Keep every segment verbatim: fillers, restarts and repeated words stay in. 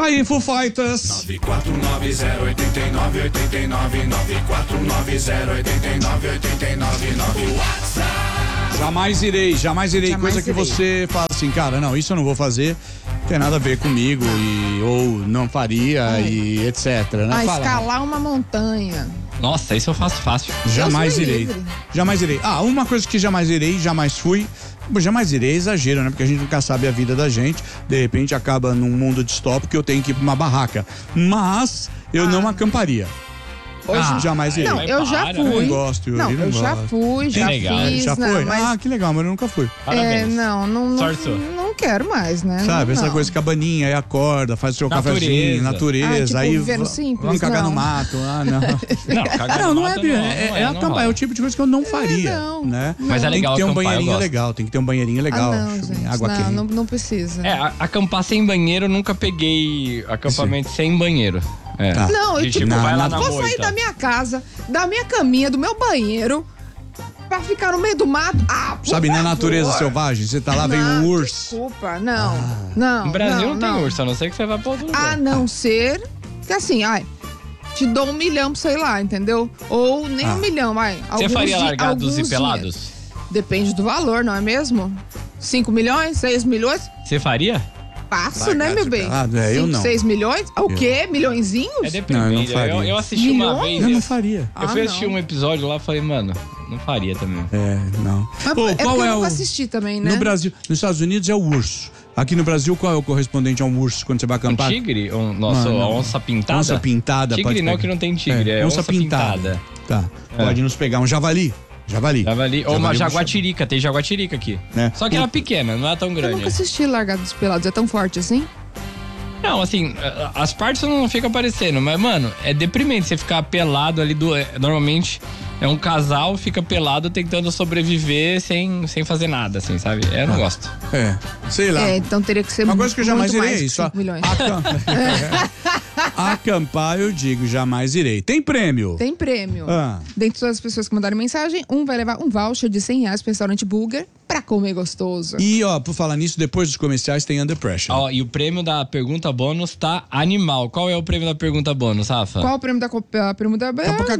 Tá aí, Foo Fighters. nove quatro nove zero oito nove oito nove nove quatro nove zero oito nove oito nove nove WhatsApp. Jamais irei, jamais irei. Jamais Coisa que irei. você fala assim, cara, não, isso eu não vou fazer. Não tem nada a ver comigo e ou não faria Ai. e etc, né? Ah, Fala. escalar uma montanha. Nossa, isso eu faço fácil. Jamais Deus me irei. livre. Jamais irei. Ah, uma coisa que jamais irei, jamais fui. Bom, jamais irei é exagero, né? Porque a gente nunca sabe a vida da gente. De repente acaba num mundo distópico que eu tenho que ir pra uma barraca. Mas eu Ah. não acamparia. Hoje, Ah, jamais irei. não, Vai, eu já para, fui. né? Eu não gosto, eu Não, não eu já gosto. fui, já legal. fiz. Já não, foi? mas, Ah, que legal, mas eu nunca fui. é, Parabéns. não, não, não, Sorte sua. não quero mais, né? Sabe, essa Não. coisa, cabaninha, aí acorda, faz o seu Natureza. cafezinho, natureza, Ah, tipo, aí viver no va- simples? vamos cagar Não. no mato. Ah, não. Não, cagar Não, no não é, mato Bia, não, é, não é, é, não acampar, é rola. o tipo de coisa que eu não faria, não. né? Mas é legal Tem que ter um acampar, eu banheirinho gosto. legal, tem que ter um banheirinho legal, Ah, não, chuva- gente, água não, quente. não, não precisa. É, a- acampar sem banheiro, eu nunca peguei acampamento sem banheiro. É. Tá. Não, eu De tipo, tipo, vai lá na- na vou moita. sair da minha casa, da minha caminha, do meu banheiro, pra ficar no meio do mato. Ah, por Sabe, na favor. natureza selvagem, você tá lá, vem um Não, urso. Desculpa, não, não. No Brasil não, não, tem urso, a não ser que você vá pra outro lugar. A não ser que assim, ai, te dou um milhão, sei lá, entendeu? Ou nem Ah. um milhão, ai. Você alguns faria di- largados alguns e dias. pelados? Depende do valor, não é mesmo? cinco milhões, seis milhões? Você faria? Passo, né, Largados meu bem? e pelado? É, eu cinco, não. seis milhões? O quê? Milhõezinhos? É deprimente. Não, eu não faria. eu, eu assisti uma Milhões? vez. Eu não faria. Eu Ah, fui não. assistir um episódio lá e falei, mano, não faria também. É, não. Mas Pô, é qual porque é eu o... nunca assisti também, né? No Brasil, nos Estados Unidos é o urso. Aqui no Brasil, qual é o correspondente a um urso quando você vai Um acampar? tigre? Um, nossa, Não, não. a onça pintada? Onça pintada. Tigre pode não, pegar. que não tem tigre, é, onça, pintada. Tá, É. pode nos pegar um javali. Javali. Javali. Ou uma Javali, jaguatirica, tem jaguatirica aqui. É. Só que ela é pequena, não é tão Eu grande. nunca assisti Largados e Pelados, é tão forte assim? Não, assim, a- as partes não ficam aparecendo, mas, mano, é deprimente você ficar pelado ali do. é, Normalmente é um casal, fica pelado tentando sobreviver sem, sem fazer nada, assim, sabe? Eu não gosto. É, sei lá. É, então teria que ser Uma coisa que eu jamais muito irei, mais que isso. cinco milhões. Acam- Acampar, eu digo, jamais irei. Tem prêmio? Tem prêmio. Ah. Dentre todas as pessoas que mandaram mensagem, um vai levar um voucher de cem reais pro restaurante Burger pra comer gostoso. E, ó, por falar nisso, depois dos comerciais tem Under Pressure. Ó, e o prêmio da pergunta bônus tá animal. Qual é o prêmio da pergunta bônus, Rafa? Qual o prêmio da co- a prêmio da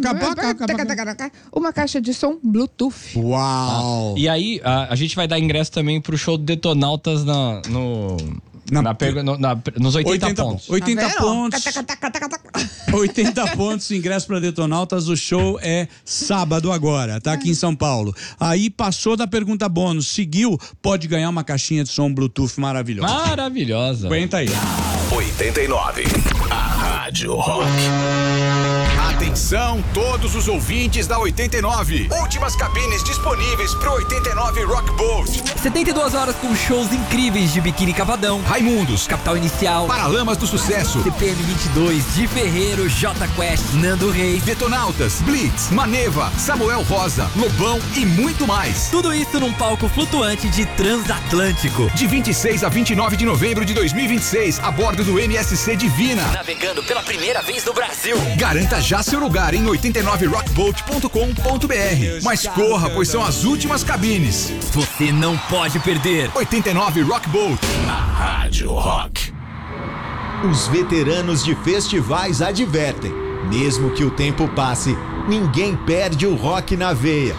Uma caixa de som Bluetooth. Uau! E aí, a, a gente vai dar ingresso também pro show do Detonautas na, no, Na- na pergu- no- na- nos oitenta, pontos. oitenta Tá vendo? pontos. Cata, cata, cata, cata. oitenta pontos, ingresso para Detonautas. O show é sábado agora, tá aqui em São Paulo. Aí passou da pergunta bônus, seguiu, pode ganhar uma caixinha de som Bluetooth maravilhosa. Maravilhosa. Aguenta aí. oitenta e nove. A Rádio Rock. Atenção, todos os ouvintes da oitenta e nove. Últimas cabines disponíveis pro oitenta e nove Rock Boat. setenta e duas horas com shows incríveis de Biquíni Cavadão, Raimundos, Capital Inicial, Paralamas do Sucesso, C P M vinte e dois, Di Ferreiro, J Quest, Nando Reis. Detonautas, Blitz, Maneva, Samuel Rosa, Lobão e muito mais. Tudo isso num palco flutuante de Transatlântico. De vinte e seis a vinte e nove de novembro de dois mil e vinte e seis, a bordo do M S C Divina. Navegando pela primeira vez no Brasil. Garanta já seu lugar em oitenta e nove rockboat ponto com ponto b r. Mas corra, pois são as últimas cabines. Você não pode perder. oitenta e nove Rockboat. A Rádio Rock. Os veteranos de festivais advertem: mesmo que o tempo passe, ninguém perde o rock na veia.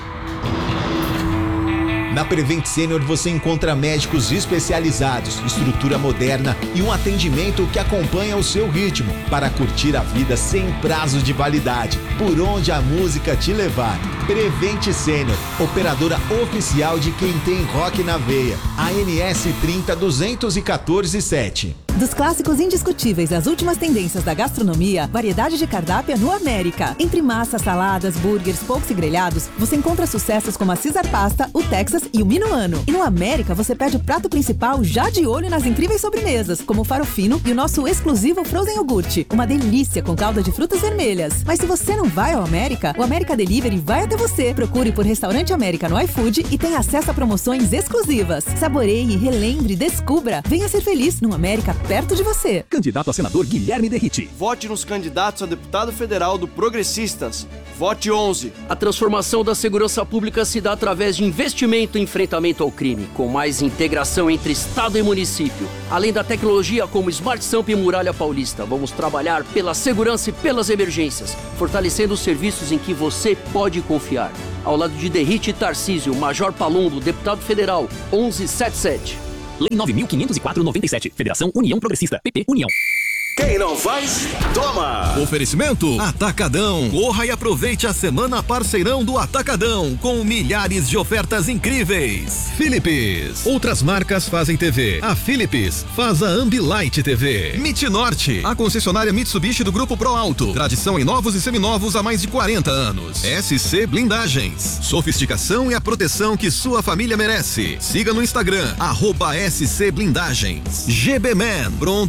Na Prevent Senior você encontra médicos especializados, estrutura moderna e um atendimento que acompanha o seu ritmo para curtir a vida sem prazo de validade, por onde a música te levar. Prevent Senior, operadora oficial de quem tem rock na veia. A N S trinta duzentos e quatorze sete. Dos clássicos indiscutíveis às últimas tendências da gastronomia, variedade de cardápio é no América. Entre massas, saladas, burgers, polks e grelhados, você encontra sucessos como a Caesar Pasta, o Texas e o Minuano. E no América você pede o prato principal já de olho nas incríveis sobremesas, como o farofino e o nosso exclusivo Frozen Yogurt. Uma delícia com calda de frutas vermelhas. Mas se você não vai ao América, o América Delivery vai até até você. Procure por Restaurante América no iFood e tenha acesso a promoções exclusivas. Saboreie, relembre, descubra. Venha ser feliz no América perto de você. Candidato a senador Guilherme Derrite. Vote nos candidatos a deputado federal do Progressistas. Vote onze. A transformação da segurança pública se dá através de investimento e enfrentamento ao crime, com mais integração entre Estado e município. Além da tecnologia como Smart Samp e Muralha Paulista, vamos trabalhar pela segurança e pelas emergências, fortalecendo os serviços em que você pode confiar. Ao lado de Derrite Tarcísio, Major Palumbo, deputado federal, onze setenta e sete. Lei nove mil quinhentos e quatro, noventa e sete. Federação União Progressista. P P União. Quem não faz, toma! Oferecimento Atacadão. Corra e aproveite a semana parceirão do Atacadão, com milhares de ofertas incríveis. Philips. Outras marcas fazem T V. A Philips faz a Ambilight T V. Mitnorte, a concessionária Mitsubishi do Grupo Pro Alto. Tradição em novos e seminovos há mais de quarenta anos. S C Blindagens. Sofisticação e a proteção que sua família merece. Siga no Instagram, arroba S C Blindagens. G B Man, pronto